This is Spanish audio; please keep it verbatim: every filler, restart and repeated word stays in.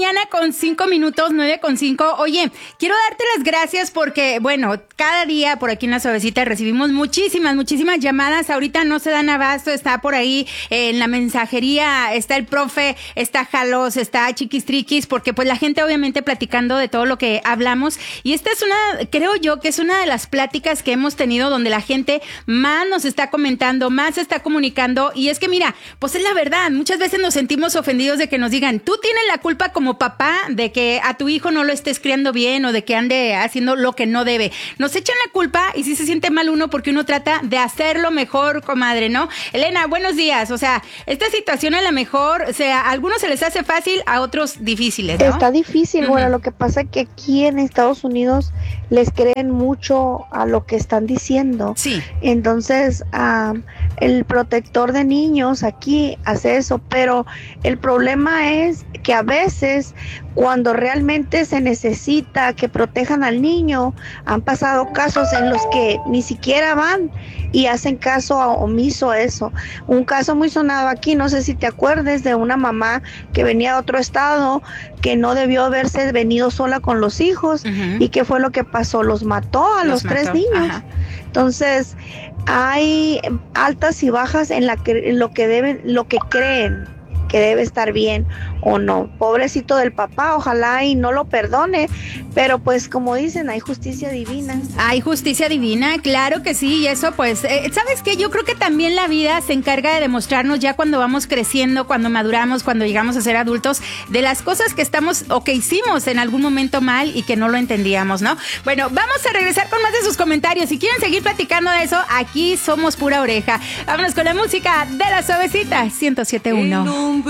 mañana con cinco minutos, nueve con cinco. Oye, quiero darte las gracias porque, bueno, cada día por aquí en La Suavecita recibimos muchísimas, muchísimas llamadas. Ahorita no se dan abasto, está por ahí eh, en la mensajería, está el profe, está Jalos, está Chiquistriquis, porque pues la gente obviamente platicando de todo lo que hablamos. Y esta es una, creo yo que es una de las pláticas que hemos tenido donde la gente más nos está comentando, más se está comunicando. Y es que mira, pues es la verdad, muchas veces nos sentimos ofendidos de que nos digan, tú tienes la culpa como papá de que a tu hijo no lo estés criando bien o de que ande haciendo lo que no debe. Nos echan la culpa y sí se siente mal uno porque uno trata de hacerlo mejor, comadre, ¿no? Elena, buenos días. O sea, esta situación a lo mejor, o sea, a algunos se les hace fácil, a otros difíciles, ¿no? Está difícil, Uh-huh. bueno, lo que pasa es que aquí en Estados Unidos les creen mucho a lo que están diciendo. Sí. Entonces, um, el protector de niños aquí hace eso, pero el problema es que a veces cuando realmente se necesita que protejan al niño, han pasado casos en los que ni siquiera van y hacen caso omiso a eso. Un caso muy sonado aquí, no sé si te acuerdes, de una mamá que venía de otro estado, que no debió haberse venido sola con los hijos. Uh-huh. ¿Y qué fue lo que pasó? Los mató a los, los mató. tres niños. Ajá. Entonces, hay altas y bajas en, la que, en lo que deben, lo que creen que debe estar bien o no. Pobrecito del papá, ojalá y no lo perdone, pero pues como dicen, hay justicia divina. Hay justicia divina, claro que sí, y eso pues, eh, ¿sabes qué? Yo creo que también la vida se encarga de demostrarnos ya cuando vamos creciendo, cuando maduramos, cuando llegamos a ser adultos, de las cosas que estamos o que hicimos en algún momento mal y que no lo entendíamos, ¿no? Bueno, vamos a regresar con más de sus comentarios. Si quieren seguir platicando de eso, aquí somos pura oreja. Vámonos con la música de La Suavecita ciento siete punto uno.